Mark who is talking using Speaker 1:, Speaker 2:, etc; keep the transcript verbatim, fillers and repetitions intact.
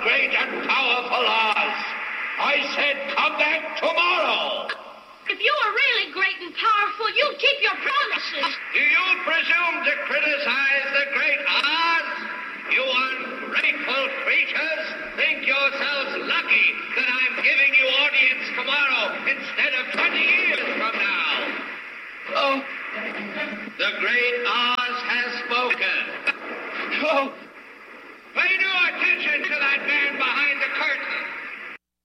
Speaker 1: great and powerful Oz. I said come back tomorrow.
Speaker 2: If you were really great and powerful, you'd keep your promises.
Speaker 1: Do you presume to criticize the great Oz? You ungrateful creatures think yourselves lucky that I'm giving you audience tomorrow instead of twenty years from now.
Speaker 3: Oh.
Speaker 1: The great Oz has spoken.
Speaker 3: Oh.